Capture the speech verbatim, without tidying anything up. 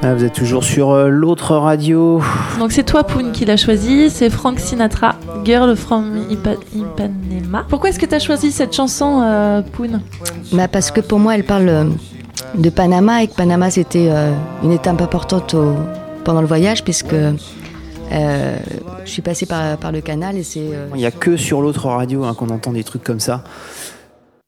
Ah, vous êtes toujours sur euh, l'autre radio. Donc c'est toi, Poun, qui l'a choisi. C'est Frank Sinatra, Girl from Ipa- Ipanema. Pourquoi est-ce que tu as choisi cette chanson, euh, Poun ? Bah parce que pour moi, elle parle euh, de Panama et que Panama, c'était euh, une étape importante au, pendant le voyage, puisque euh, je suis passée par, par le canal et c'est... Euh... Il n'y a que sur l'autre radio hein, qu'on entend des trucs comme ça.